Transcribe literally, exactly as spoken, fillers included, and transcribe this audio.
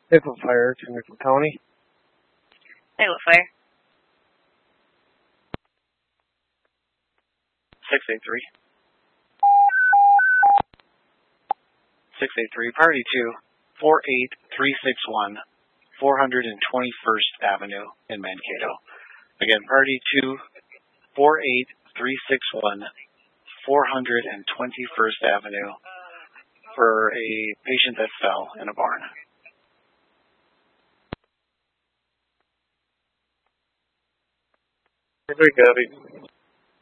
Nickel Fire to Nickel County. Nickel Fire. six eight three. six eight three, Party two, four eight three six one, four hundred twenty-first Avenue in Mankato. Again, Party two, four eight three six one, four hundred twenty-first Avenue for a patient that fell in a barn. We got it.